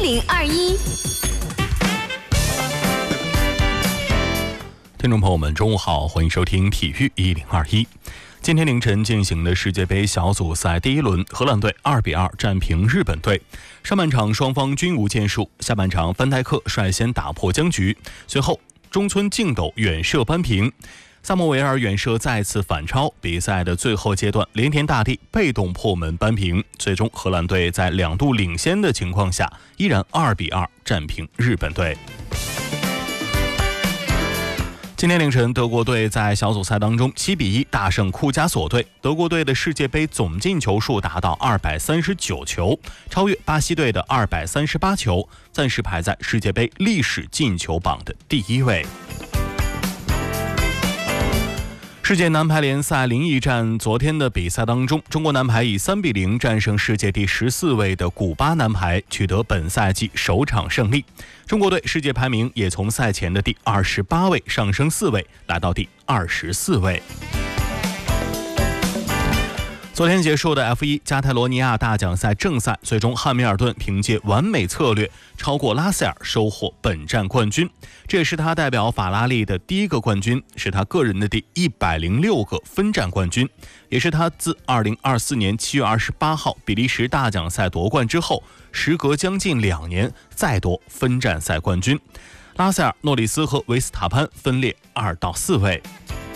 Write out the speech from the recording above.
1021。 听众朋友们，中午好，欢迎收听体育1021。今天凌晨进行的世界杯小组赛第一轮，荷兰队2-2战平日本队。上半场双方均无建树，下半场范戴克率先打破僵局，随后中村敬斗远射扳平。萨莫维尔远射再次反超，比赛的最后阶段，连田大地被动破门扳平。最终，荷兰队在2度领先的情况下，依然2-2战平日本队。今天凌晨，德国队在小组赛当中7-1大胜库加索队，德国队的世界杯总进球数达到239球，超越巴西队的238球，暂时排在世界杯历史进球榜的第1位。世界男排联赛临沂站昨天的比赛当中，中国男排以3-0战胜世界第14位的古巴男排，取得本赛季首场胜利。中国队世界排名也从赛前的第28位上升4位，来到第24位。昨天结束的 F1 加泰罗尼亚大奖赛正赛，最终汉密尔顿凭借完美策略超过拉塞尔，收获本站冠军。这也是他代表法拉利的第一个冠军，是他个人的第106个分站冠军，也是他自2024年7月28号比利时大奖赛夺冠之后，时隔将近2年再夺分站赛冠军。拉塞尔、诺里斯和维斯塔潘分列2到4位。